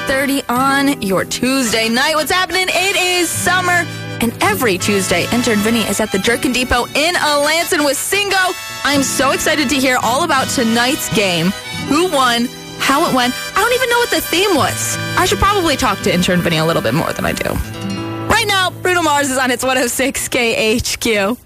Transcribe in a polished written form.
8:30 on your Tuesday night. What's happening? It is summer. And every Tuesday, Intern Vinny is at the Jerkin Depot in Alanson with Singo. I'm so excited to hear all about tonight's game. Who won? How it went. I don't even know what the theme was. I should probably talk to Intern Vinny a little bit more than I do. Right now, Bruno Mars is on Hits 106 KHQ.